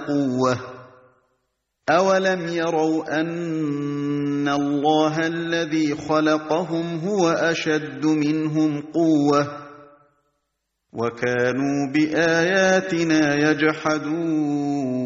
قُوَّةٍ أَوَلَمْ يَرَوْا أَنَّ اللَّهَ الَّذِي خَلَقَهُمْ هُوَ أَشَدُّ مِنْهُمْ قُوَّةً وَكَانُوا بِآيَاتِنَا يَجْحَدُونَ